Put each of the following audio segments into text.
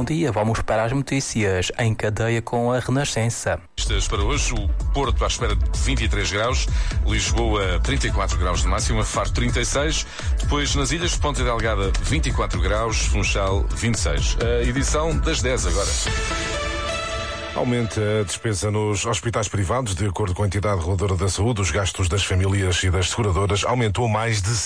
bom dia. Vamos para as notícias em cadeia com a Renascença. Para hoje, o Porto à espera de 23 graus, Lisboa 34 graus de máxima, Faro 36, depois nas ilhas de Ponta Delgada 24 graus, Funchal 26. A edição das 10 agora. Aumenta a despesa nos hospitais privados. De acordo com a entidade reguladora da saúde, os gastos das famílias e das seguradoras aumentou mais de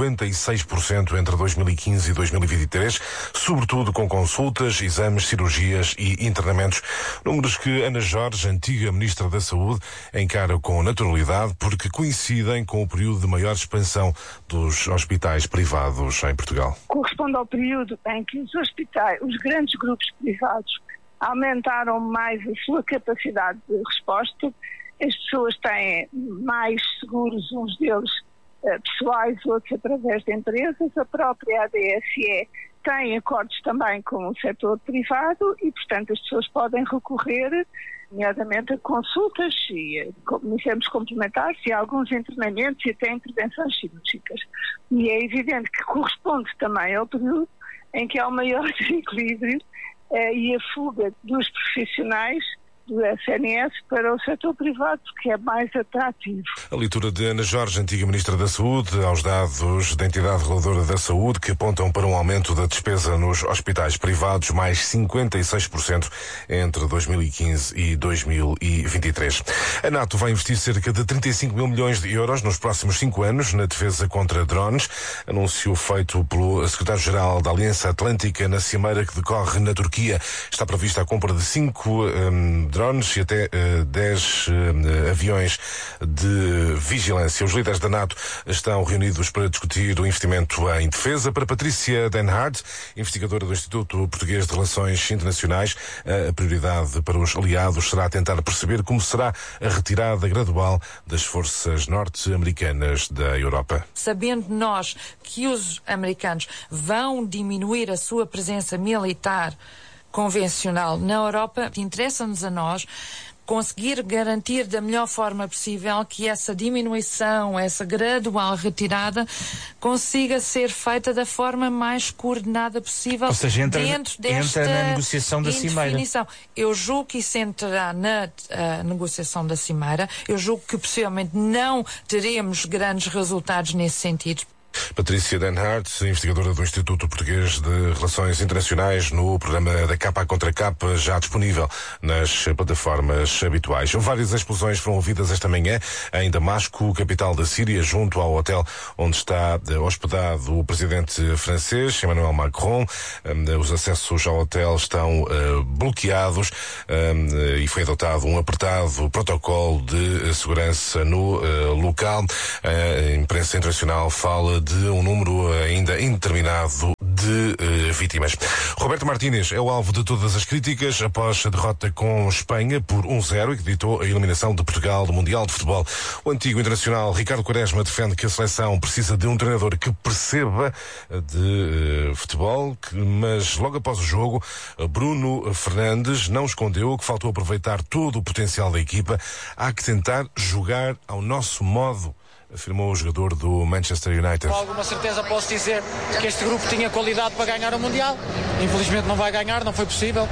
56% entre 2015 e 2023, sobretudo com consultas, exames, cirurgias e internamentos. Números que Ana Jorge, antiga Ministra da Saúde, encara com naturalidade porque coincidem com o período de maior expansão dos hospitais privados em Portugal. Corresponde ao período em que os hospitais, os grandes grupos privados, aumentaram mais a sua capacidade de resposta. As pessoas têm mais seguros, uns deles pessoais, outros através de empresas. A própria ADSE tem acordos também com o setor privado e, portanto, as pessoas podem recorrer, nomeadamente, a consultas e exames complementares e a alguns internamentos e até intervenções cirúrgicas. E é evidente que corresponde também ao período em que há o maior desequilíbrio e a fuga dos profissionais do SNS para o setor privado, que é mais atrativo. A leitura de Ana Jorge, antiga Ministra da Saúde, aos dados da entidade reguladora da saúde, que apontam para um aumento da despesa nos hospitais privados, mais 56% entre 2015 e 2023. A NATO vai investir cerca de 35 mil milhões de euros nos próximos 5 anos na defesa contra drones, anúncio feito pelo secretário-geral da Aliança Atlântica na cimeira que decorre na Turquia. Está prevista a compra de 5 drones e até 10 aviões de vigilância. Os líderes da NATO estão reunidos para discutir o investimento em defesa. Para Patrícia Denhard, investigadora do Instituto Português de Relações Internacionais, a prioridade para os aliados será tentar perceber como será a retirada gradual das forças norte-americanas da Europa. Sabendo nós que os americanos vão diminuir a sua presença militar convencional na Europa, interessa-nos a nós conseguir garantir da melhor forma possível que essa diminuição, essa gradual retirada consiga ser feita da forma mais coordenada possível. Ou seja, entra na negociação da cimeira. Eu julgo que isso entrará na negociação da cimeira. Eu julgo que possivelmente não teremos grandes resultados nesse sentido. Patrícia Denhard, investigadora do Instituto Português de Relações Internacionais, no programa da Capa contra Capa, já disponível nas plataformas habituais. Várias explosões foram ouvidas esta manhã em Damasco, capital da Síria, junto ao hotel onde está hospedado o presidente francês, Emmanuel Macron. Os acessos ao hotel estão bloqueados e foi adotado um apertado protocolo de segurança no local. A imprensa internacional fala de um número ainda indeterminado de vítimas. Roberto Martínez é o alvo de todas as críticas após a derrota com Espanha por 1-0 e que ditou a eliminação de Portugal do Mundial de Futebol. O antigo internacional Ricardo Quaresma defende que a seleção precisa de um treinador que perceba de futebol, mas logo após o jogo, Bruno Fernandes não escondeu que faltou aproveitar todo o potencial da equipa. Há que tentar jogar ao nosso modo, afirmou o jogador do Manchester United. Com alguma certeza posso dizer que este grupo tinha qualidade para ganhar o Mundial. Infelizmente não vai ganhar, não foi possível,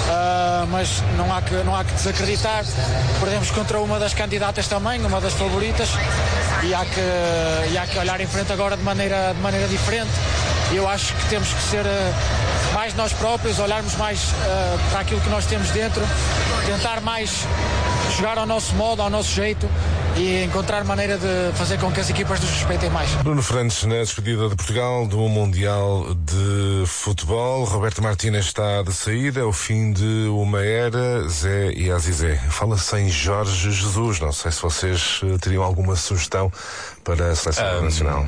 mas não há que desacreditar. Perdemos contra uma das candidatas também, uma das favoritas, e há que olhar em frente agora de maneira diferente. Eu acho que temos que ser mais nós próprios, olharmos mais para aquilo que nós temos dentro, tentar mais jogar ao nosso modo, ao nosso jeito e encontrar maneira de fazer com que as equipas nos respeitem mais. Bruno Fernandes na despedida de Portugal do Mundial de Futebol. Roberto Martínez está de saída, é o fim de uma era. Zé e Azizé. Fala-se em Jorge Jesus. Não sei se vocês teriam alguma sugestão para a seleção nacional.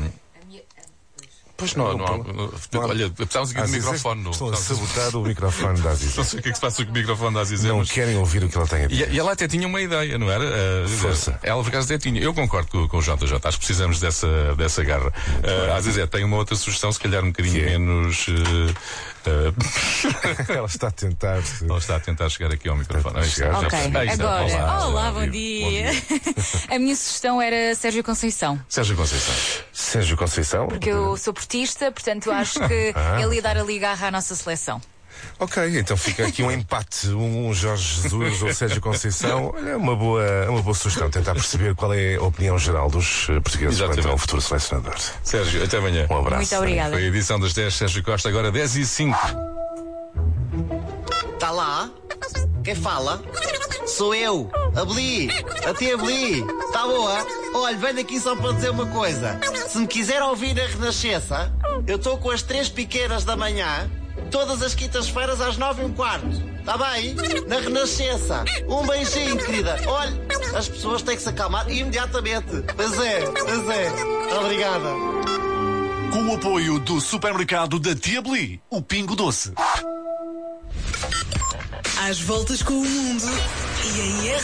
Pois não. Olha, precisávamos aqui do microfone. Estão a sabotar o microfone da Azizé. Não sei o que é que se passa com o microfone da Azizé. Não querem ouvir o que ela tem a dizer. E ela até tinha uma ideia, não era? Força. Ela, por acaso, até tinha. Eu concordo com o JJ. Acho que precisamos dessa garra. A Azizé tem uma outra sugestão, se calhar um bocadinho menos... Ela está a tentar chegar aqui ao microfone. Ok, agora. Olá, bom dia. A minha sugestão era Sérgio Conceição. Sérgio Conceição? Porque eu sou portista, portanto acho que ele ia dar ali garra à nossa seleção. Ok, então fica aqui um empate, um Jorge Jesus ou Sérgio Conceição. Olha, é uma boa sugestão, tentar perceber qual é a opinião geral dos portugueses quanto ao futuro selecionador. Sérgio, até amanhã. Um abraço. Muito obrigada. Foi a edição das 10, Sérgio Costa, agora 10h05. Tá lá? Quem fala? Sou eu, a Beli, a tia Beli. Tá boa? Olha, venho aqui só para dizer uma coisa. Se me quiser ouvir a Renascença, eu estou com as 3 pequenas da manhã, todas as quintas-feiras às 9h15. Tá bem? Na Renascença. Um beijinho, querida. Olha, as pessoas têm que se acalmar imediatamente. Pois é. Obrigada. Com o apoio do supermercado da Tia Beli, o Pingo Doce. Às voltas com o mundo e em